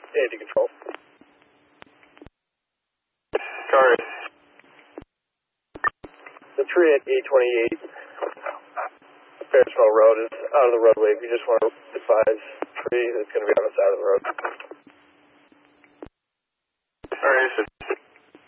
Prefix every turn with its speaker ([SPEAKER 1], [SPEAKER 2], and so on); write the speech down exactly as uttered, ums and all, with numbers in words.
[SPEAKER 1] A to control.
[SPEAKER 2] Car.
[SPEAKER 1] The tree at eight twenty-eight Ferris Mill Road is out of the roadway. If you just want to advise tree that's going to be on the side of the road.